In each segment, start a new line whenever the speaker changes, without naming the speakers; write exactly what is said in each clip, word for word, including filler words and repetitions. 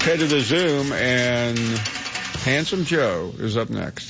head to the Zoom, and Handsome Joe is up next.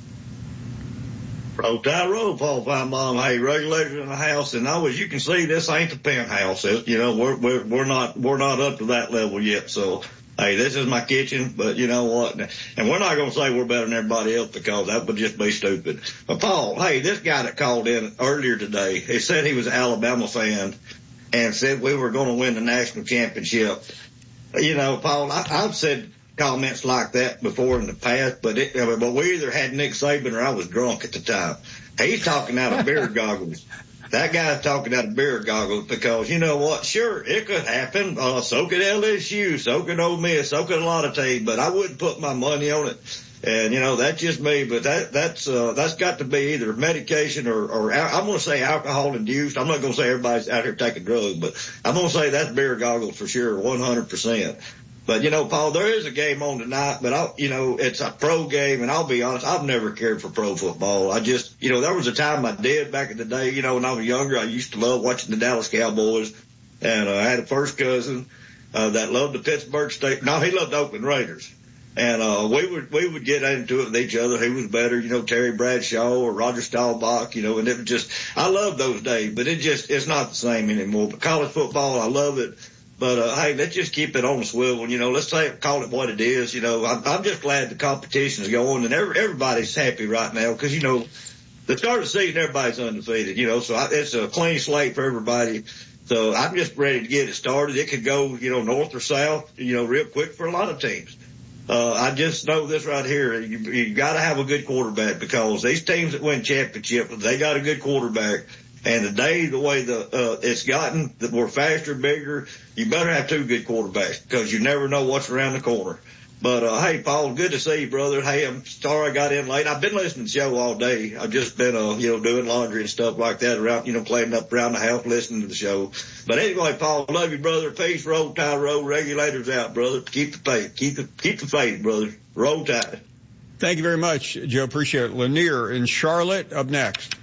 Roll Tide, roll, Paul Fine Mom. Hey, regulators in the house, and now as you can see, this ain't the penthouse. It, you know, we're we're we're not we're not up to that level yet. So, hey, this is my kitchen, but you know what? And we're not going to say we're better than everybody else because that would just be stupid. But Paul, hey, this guy that called in earlier today, he said he was an Alabama fan and said we were going to win the national championship. You know, Paul, I, I've said comments like that before in the past, but it, but we either had Nick Saban or I was drunk at the time. He's talking out of beer goggles. That guy's talking out of beer goggles because, you know what, sure, it could happen. Uh, so could L S U, so could Ole Miss, so could a lot of teams, but I wouldn't put my money on it. And, you know, that's just me, but that, that's, uh, that's got to be either medication or, or I'm going to say alcohol induced. I'm not going to say everybody's out here taking drugs, but I'm going to say that's beer goggles for sure, one hundred percent. But, you know, Paul, there is a game on tonight, but, I, you know, it's a pro game, and I'll be honest, I've never cared for pro football. I just, you know, there was a time I did back in the day, you know, when I was younger, I used to love watching the Dallas Cowboys, and uh, I had a first cousin uh, that loved the Pittsburgh State. No, he loved the Oakland Raiders. And uh we would we would get into it with each other. Who was better, you know, Terry Bradshaw or Roger Staubach, you know, and it was just, I love those days, but it just, it's not the same anymore. But college football, I love it. But, uh, hey, let's just keep it on the swivel. You know, let's say, call it what it is. You know, I'm, I'm just glad the competition is going and every, everybody's happy right now because, you know, the start of the season, everybody's undefeated, you know, so I, it's a clean slate for everybody. So I'm just ready to get it started. It could go, you know, north or south, you know, real quick for a lot of teams. Uh, I just know this right here. You, you got to have a good quarterback because these teams that win championship, they got a good quarterback. And the day, the way the uh, it's gotten, that we're faster, bigger, you better have two good quarterbacks because you never know what's around the corner. But, uh, hey, Paul, good to see you, brother. Hey, I'm sorry I got in late. I've been listening to the show all day. I've just been, uh, you know, doing laundry and stuff like that around, you know, cleaning up around the house, listening to the show. But anyway, Paul, love you, brother. Peace, roll tide, roll regulators out, brother. Keep the faith. Keep the, keep the faith, brother. Roll tide.
Thank you very much, Joe. Appreciate it. Lanier in Charlotte up next.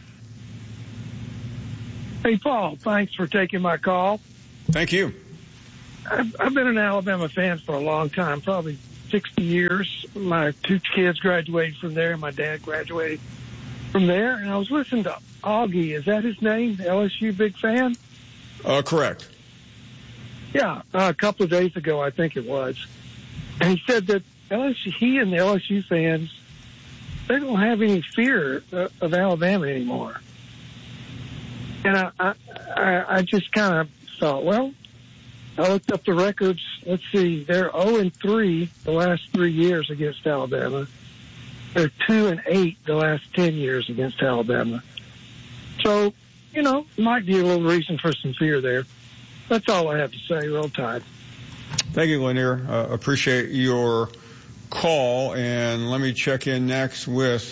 Hey, Paul, thanks for taking my call.
Thank you.
I've, I've been an Alabama fan for a long time, probably sixty years. My two kids graduated from there. My dad graduated from there. And I was listening to Augie. Is that his name? L S U big fan?
Uh, correct.
Yeah, uh, a couple of days ago, I think it was. And he said that L S U, he and the L S U fans, they don't have any fear uh, of Alabama anymore. And I, I, I just kind of thought, well, I looked up the records. Let's see. They're oh and three the last three years against Alabama. They're two and eight the last ten years against Alabama. So, you know, might be a little reason for some fear there. That's all I have to say. Roll Tide.
Thank you, Lanier. Uh, appreciate your call. And let me check in next with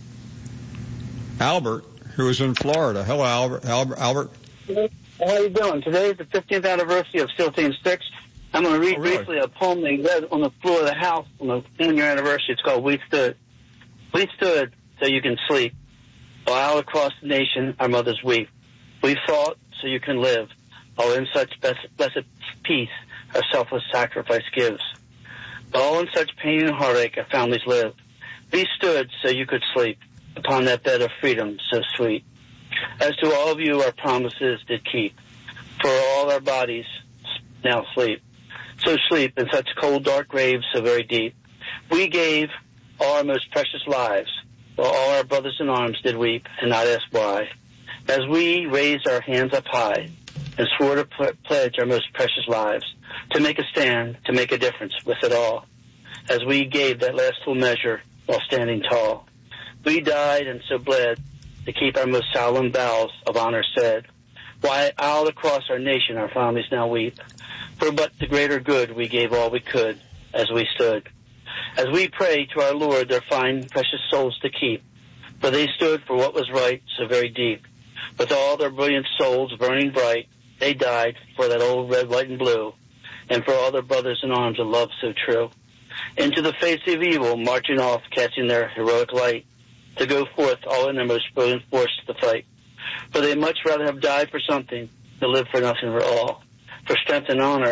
Albert, who is in Florida. Hello, Albert. Albert. Albert.
How you doing? Today is the fifteenth anniversary of Steel Team Six. I'm going to read
oh, really?
briefly a poem they read on the floor of the house on the ten-year anniversary. It's called We Stood. We stood so you can sleep, while across the nation our mothers weep. We fought so you can live, while in such blessed peace our selfless sacrifice gives. While in such pain and heartache our families live. We stood so you could sleep upon that bed of freedom so sweet. As to all of you our promises did keep, for all our bodies now sleep. So sleep in such cold dark graves so very deep. We gave all our most precious lives, while all our brothers in arms did weep and not ask why. As we raised our hands up high and swore to pl- pledge our most precious lives, to make a stand, to make a difference with it all. As we gave that last full measure while standing tall. We died and so bled to keep our most solemn vows of honor said. Why, out across our nation our families now weep. For but the greater good we gave all we could as we stood. As we pray to our Lord their fine precious souls to keep. For they stood for what was right so very deep. With all their brilliant souls burning bright, they died for that old red, white, and blue. And for all their brothers in arms of love so true. Into the face of evil, marching off, catching their heroic light. To go forth all in their most brilliant force to fight. For they much rather have died for something than live for nothing at all. For strength and honor,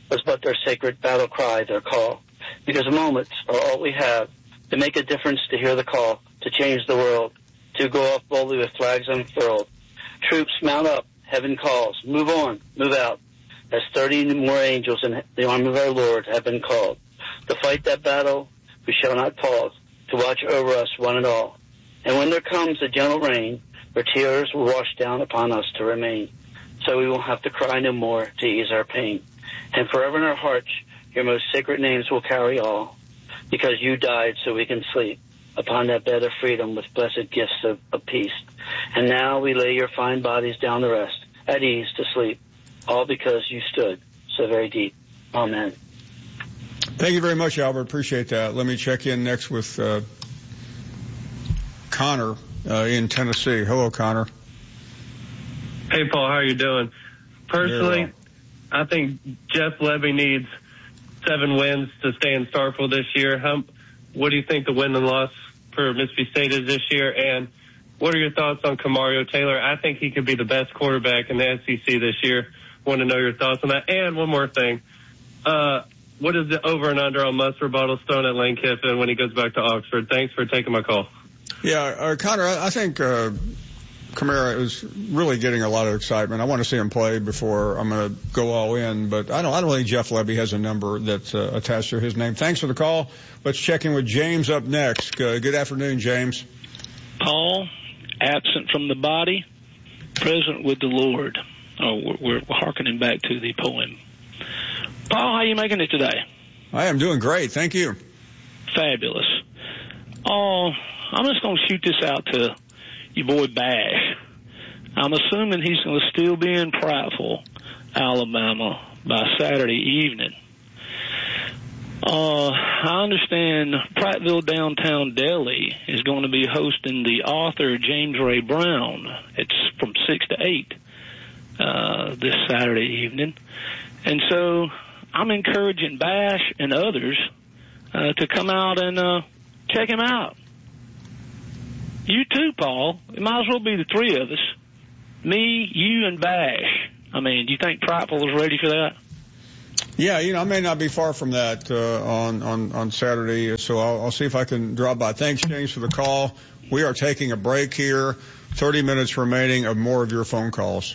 was but their sacred battle cry, their call. Because moments are all we have to make a difference, to hear the call, to change the world, to go up boldly with flags unfurled. Troops, mount up, heaven calls, move on, move out, as thirty more angels in the arm of our Lord have been called. To fight that battle, we shall not pause, to watch over us one and all. And when there comes a gentle rain, where tears will wash down upon us to remain, so we won't have to cry no more to ease our pain. And forever in our hearts, your most sacred names will carry all, because you died so we can sleep upon that bed of freedom with blessed gifts of, of peace. And now we lay your fine bodies down to rest, at ease to sleep, all because you stood so very deep. Amen.
Thank you very much, Albert. Appreciate that. Let me check in next with uh, Connor uh, in Tennessee. Hello, Connor.
Hey, Paul. How are you doing? Personally, well. I think Jeff Lebby needs seven wins to stay in Starkville this year. How, what do you think the win and loss for Mississippi State is this year? And what are your thoughts on Kamario Taylor? I think he could be the best quarterback in the S E C this year. Want to know your thoughts on that. And one more thing. Uh, what is the over and under on Mustard Bottle Stone at Lane Kiffin when he goes back to Oxford? Thanks for taking my call.
Yeah, uh, Connor, I think uh, Kamara is really getting a lot of excitement. I want to see him play before I'm going to go all in, but I don't, I don't think Jeff Lebby has a number that's uh, attached to his name. Thanks for the call. Let's check in with James up next. Uh, good afternoon, James.
Paul, absent from the body, present with the Lord. Oh, we're, we're hearkening back to the poem. Paul, how are you making it today?
I am doing great. Thank you.
Fabulous. Oh, I'm just going to shoot this out to your boy Bash. I'm assuming he's going to still be in Prattville, Alabama by Saturday evening. Uh, I understand Prattville Downtown Deli is going to be hosting the author James Ray Brown. It's from six to eight uh, this Saturday evening. And so I'm encouraging Bash and others uh, to come out and uh, check him out. You too, Paul. It might as well be the three of us. Me, you, and Bash. I mean, do you think Prattville is ready for that?
Yeah, you know, I may not be far from that uh, on, on, on Saturday, so I'll, I'll see if I can drop by. Thanks, James, for the call. We are taking a break here. thirty minutes remaining of more of your phone calls.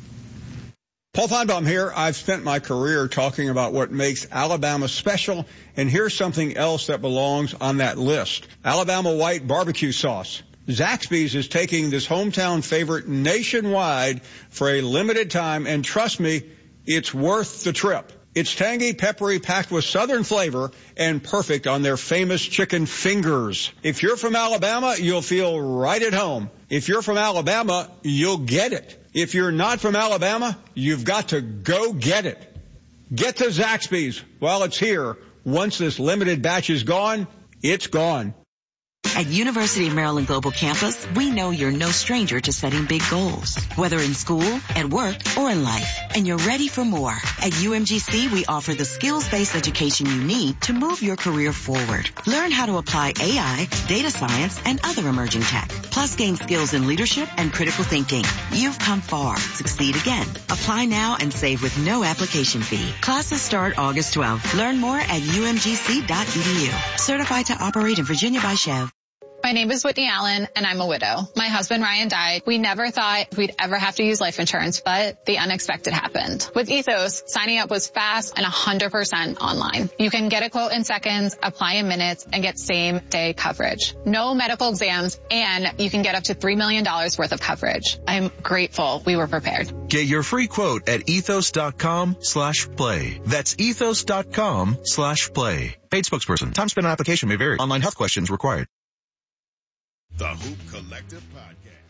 Paul Feinbaum here. I've spent my career talking about what makes Alabama special, and here's something else that belongs on that list. Alabama white barbecue sauce. Zaxby's is taking this hometown favorite nationwide for a limited time, and trust me, it's worth the trip. It's tangy, peppery, packed with southern flavor, and perfect on their famous chicken fingers. If you're from Alabama, you'll feel right at home. If you're from Alabama, you'll get it. If you're not from Alabama, you've got to go get it. Get to Zaxby's while it's here. Once this limited batch is gone, it's gone.
At University of Maryland Global Campus, we know you're no stranger to setting big goals, whether in school, at work, or in life. And you're ready for more. At U M G C, we offer the skills-based education you need to move your career forward. Learn how to apply A I, data science, and other emerging tech. Plus gain skills in leadership and critical thinking. You've come far. Succeed again. Apply now and save with no application fee. Classes start August twelfth. Learn more at U M G C dot E D U. Certified to operate in Virginia by Chev.
My name is Whitney Allen, and I'm a widow. My husband, Ryan, died. We never thought we'd ever have to use life insurance, but the unexpected happened. With Ethos, signing up was fast and one hundred percent online. You can get a quote in seconds, apply in minutes, and get same-day coverage. No medical exams, and you can get up to three million dollars worth of coverage. I'm grateful we were prepared.
Get your free quote at ethos.com slash play. That's ethos.com slash play. Paid spokesperson. Time spent on application may vary. Online health questions required.
The Hoop Collective Podcast.